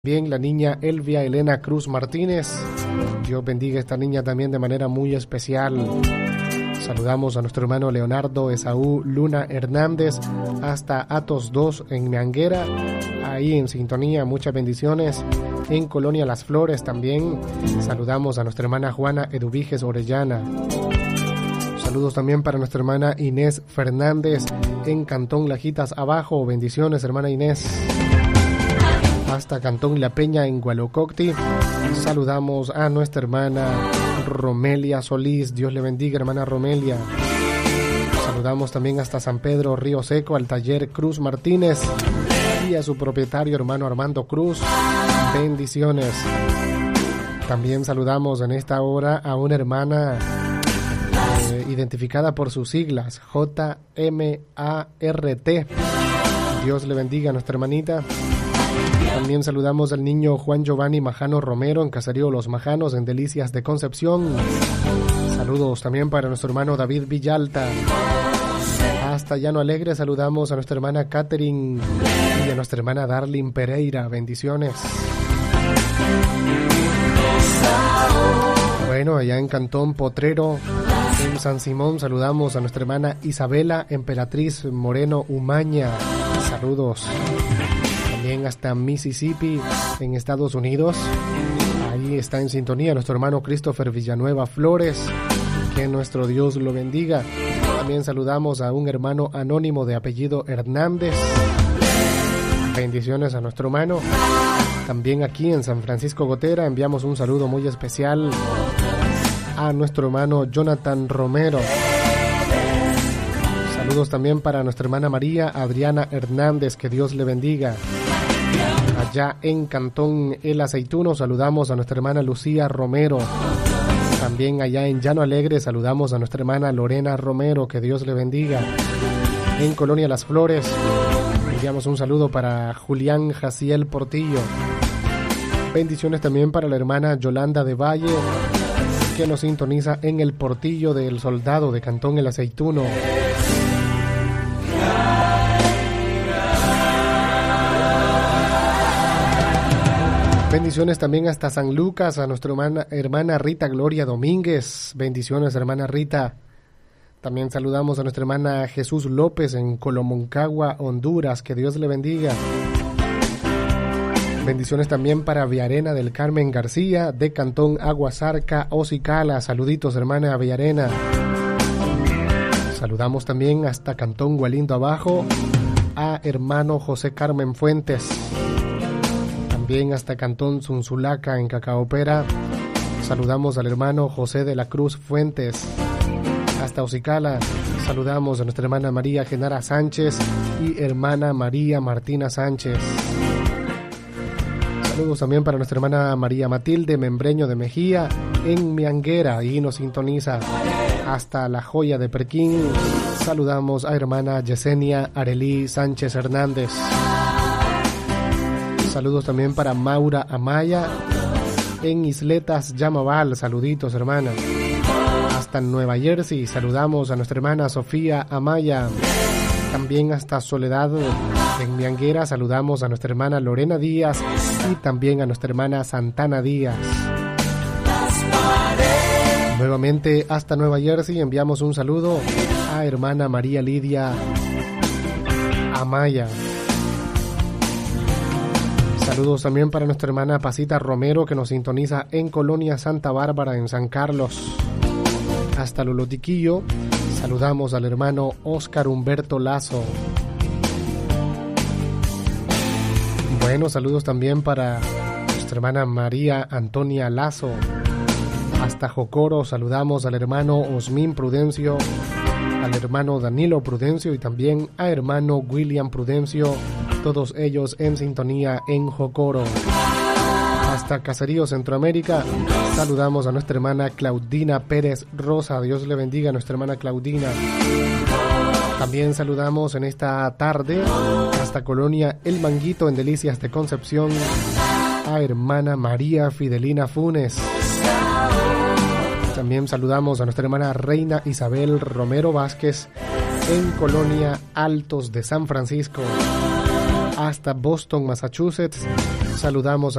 Bien, la niña Elvia Elena Cruz Martínez. Dios bendiga a esta niña también de manera muy especial. Saludamos a nuestro hermano Leonardo Esaú Luna Hernández hasta Atos 2 en Meanguera, ahí en sintonía, muchas bendiciones. En Colonia Las Flores también saludamos a nuestra hermana Juana Eduviges Orellana. Saludos también para nuestra hermana Inés Fernández en Cantón Lajitas Abajo. Bendiciones, hermana Inés. Hasta Cantón La Peña en Gualococti. Saludamos a nuestra hermana Romelia Solís. Dios le bendiga, hermana Romelia. Saludamos también hasta San Pedro Río Seco, al taller Cruz Martínez y a su propietario, hermano Armando Cruz. Bendiciones. También saludamos en esta hora a una hermana identificada por sus siglas, JMART. Dios le bendiga a nuestra hermanita. También saludamos al niño Juan Giovanni Majano Romero en Caserío Los Majanos en Delicias de Concepción. Saludos también para nuestro hermano David Villalta. Hasta Llano Alegre saludamos a nuestra hermana Catherine y a nuestra hermana Darlene Pereira. Bendiciones. Bueno, allá en Cantón Potrero, en San Simón, saludamos a nuestra hermana Isabela Emperatriz Moreno Umaña. Saludos. También hasta Mississippi, en Estados Unidos. Ahí está en sintonía nuestro hermano Christopher Villanueva Flores. Que nuestro Dios lo bendiga. También saludamos a un hermano anónimo de apellido Hernández. Bendiciones a nuestro hermano. También aquí en San Francisco Gotera enviamos un saludo muy especial a nuestro hermano Jonathan Romero. Saludos también para nuestra hermana María Adriana Hernández, que Dios le bendiga. Allá en Cantón El Aceituno saludamos a nuestra hermana Lucía Romero. También allá en Llano Alegre saludamos a nuestra hermana Lorena Romero, que Dios le bendiga. En Colonia Las Flores enviamos un saludo para Julián Jaciel Portillo. Bendiciones también para la hermana Yolanda de Valle, que nos sintoniza en el Portillo del Soldado de Cantón El Aceituno. Bendiciones también hasta San Lucas, a nuestra hermana Rita Gloria Domínguez. Bendiciones, hermana Rita. También saludamos a nuestra hermana Jesús López en Colomoncagua, Honduras. Que Dios le bendiga. Bendiciones también para Villarena del Carmen García, de Cantón Aguasarca, Ocicala. Saluditos, hermana Villarena. Saludamos también hasta Cantón Gualindo Abajo a hermano José Carmen Fuentes. También hasta Cantón Zunzulaca en Cacaopera. Saludamos al hermano José de la Cruz Fuentes. Hasta Ocicala saludamos a nuestra hermana María Genara Sánchez y hermana María Martina Sánchez. Saludos también para nuestra hermana María Matilde Membreño de Mejía en Meanguera, y nos sintoniza hasta La Joya de Perquín. Saludamos a hermana Yesenia Arelí Sánchez Hernández. Saludos también para Maura Amaya en Isletas Yamabal. Saluditos, hermana. Hasta Nueva Jersey saludamos a nuestra hermana Sofía Amaya. También hasta Soledad en Meanguera saludamos a nuestra hermana Lorena Díaz y también a nuestra hermana Santana Díaz. Nuevamente hasta Nueva Jersey enviamos un saludo a hermana María Lidia Amaya. Saludos también para nuestra hermana Pasita Romero, que nos sintoniza en Colonia Santa Bárbara en San Carlos. Hasta Lolotiquillo saludamos al hermano Óscar Humberto Lazo. Bueno, saludos también para nuestra hermana María Antonia Lazo. Hasta Jocoro saludamos al hermano Osmín Prudencio, al hermano Danilo Prudencio y también a hermano William Prudencio, todos ellos en sintonía en Jocoro. Hasta Caserío Centroamérica saludamos a nuestra hermana Claudina Pérez Rosa. Dios le bendiga a nuestra hermana Claudina. También saludamos en esta tarde hasta Colonia El Manguito en Delicias de Concepción a hermana María Fidelina Funes. También saludamos a nuestra hermana Reina Isabel Romero Vázquez en Colonia Altos de San Francisco. Hasta Boston, Massachusetts Saludamos